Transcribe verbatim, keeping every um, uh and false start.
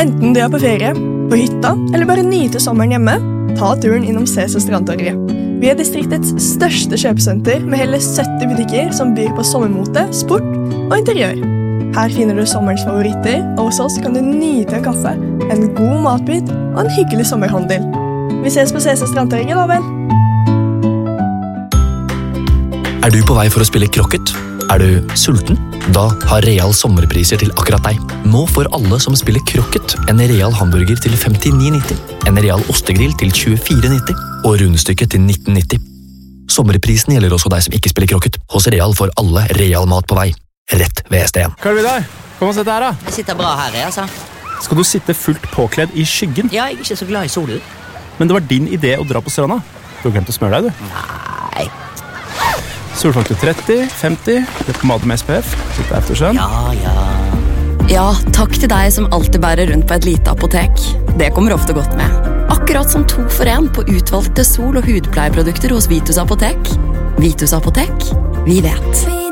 Enten du er på ferie, på hytta, eller bare nyter sommeren hjemme, ta turen innom Cæsar Strandtorget. Vi er distriktets største kjøpesenter med hele sytti butikker som byr på sommermote, sport og interiør. Her finner du sommerens favoritter, og hos oss kan du nyte en kaffe, en god matbit og en hyggelig sommerhandel. Vi ses på Cæsar Strandtorget da vel. Er du på vei for å spille krokket? Er du sulten? Da har Real sommerpriser til akkurat deg. Nå får alle som spiller krokket en Real hamburger til femtini nitti, en Real ostegrill til tjuefire nitti og rundstykket til nitten nitti. Sommerprisen gjelder også deg som ikke spiller krokket. Hos Real får alle Real mat på vei. Rett ved S D en. Hva er det der? Kom og sett her da. Jeg sitter bra her, jeg, altså. Skal du sitte fullt påkledd i skyggen? Ja, jeg er ikke så glad i solen. Men det var din idé å dra på stranda. Du har glemt å smøre deg, du. Nei. Solfaktor tretti, femti, leppepomade med S P F, sitte eftersøvn. Ja, ja. Ja, takk til deg som alltid bærer rundt på et lite apotek. Det kommer ofte godt med. Akkurat som to for en på utvalgte sol- og hudpleieprodukter hos Vitus Apotek. Vitus Apotek, vi vet.